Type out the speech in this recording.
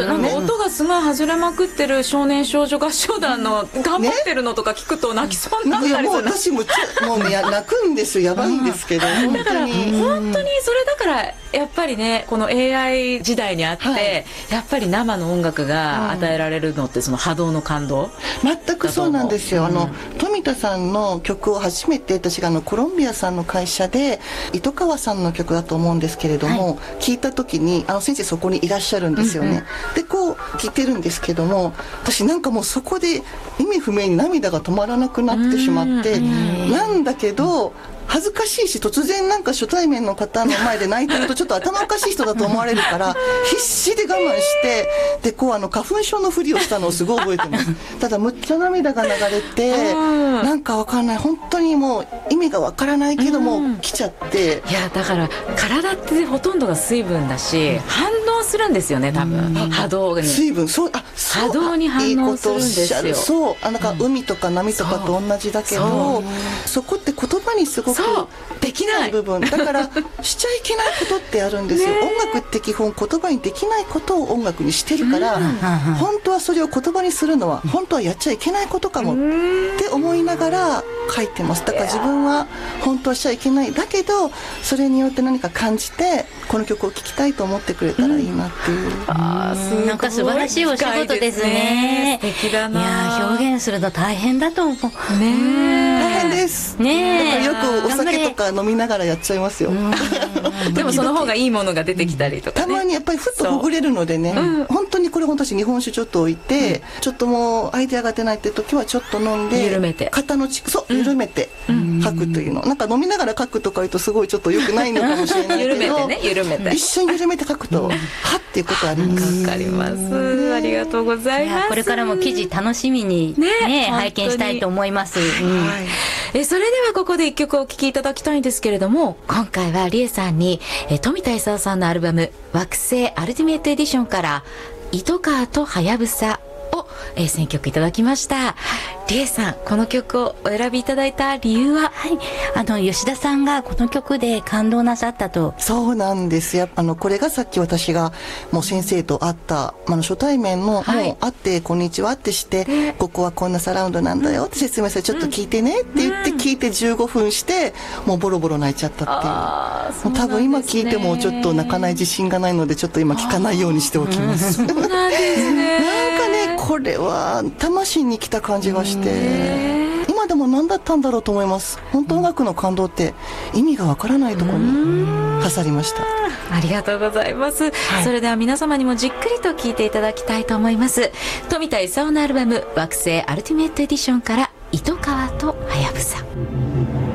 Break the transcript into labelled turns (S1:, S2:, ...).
S1: なんか音がすごい外れまくってる少年少女合唱団の頑張ってるのとか聞くと泣きそうになったりする。
S2: もう私ももうね泣くんですよ。やばいんですけど、
S1: だから本当にそれだからやっぱりね、この AI 時代にあって、やっぱり生の音楽が与えられるのってその波動の感動。
S2: 全くそうなんですよ。富田さんの曲を初めて私がコロンビアさんの会社で糸川さんの曲だと思うんですけれども、聞いた時に先生そこにいらっしゃるんですよね。でこう聞いてるんですけども、私なんかもうそこで意味不明に涙が止まらなくなってしまって、なんだけど恥ずかしいし、突然なんか初対面の方の前で泣いてるとちょっと頭おかしい人だと思われるから必死で我慢して、でこう花粉症のふりをしたのをすごい覚えてます。ただむっちゃ涙が流れて、なんかわかんない、本当にもう意味がわからないけども来ちゃって。
S1: いやだから体ってほとんどが水分だし、反応するんですよね、多分波動に。
S2: 水分、そう、
S1: 波動に反応するんですよ。
S2: そう、なんか海とか波とかと同じだけど、そこって言葉にすごく
S1: できない
S2: 部分だからしちゃいけないことってあるんですよ。音楽って基本言葉にできないことを音楽にしてるから、本当はそれを言葉にするのは本当はやっちゃいけないことかもって思いながら書いてます。だから自分は本当はしちゃいけないだけど、それによって何か感じてこの曲を聴きたいと思ってくれたらいいなっていう。
S3: なんか素晴らしいお仕事ですね。
S1: 素敵だな。
S3: いや表現するの大変だと思う。
S2: 大変ですね。よくお酒とか飲みながらやっちゃいますよ。
S1: でもその方がいいものが出てきたりとか、
S2: たまにやっぱりふっとほぐれるのでね、本当にこれ本当に日本酒ちょっと置いて、ちょっともうアイデアが出ないって時はちょっと飲んで
S1: 緩めて、
S2: 肩の緩めて書くというの、なんか飲みながら書くとか言うとすごいちょっと良くないのかもしれないけど
S1: 緩めて
S2: 一緒に緩めて書くとはっていうことあります。
S1: わかります。ありがとうございます。
S3: これからも記事楽しみに拝見したいと思います。
S1: それではここで一曲お聴きいただきたいんですけれども、今回はリエさんに富田勲さんのアルバム惑星アルティメットエディションから糸川とはやぶさを選曲いただきました。リエさん、この曲をお選びいただいた理由は？
S3: 吉田さんがこの曲で感動なさったと。
S2: そうなんですよ。これがさっき私がもう先生と会った初対面の、もう会ってこんにちはってして、ここはこんなサラウンドなんだよって説明して、ちょっと聞いてねって言って聞いて15分してもうボロボロ泣いちゃったっていう。多分今聞いてもちょっと泣かない自信がないので、ちょっと今聞かないようにしておきます。
S1: そうなんですね。
S2: なんかね、これは魂に来た感じがして、今でも何だったんだろうと思います。本当音楽の感動って意味がわからないところに刺さりました。
S1: ありがとうございます。それでは皆様にもじっくりと聴いていただきたいと思います。富田勲のアルバム惑星アルティメットエディションから糸川とはやぶさ。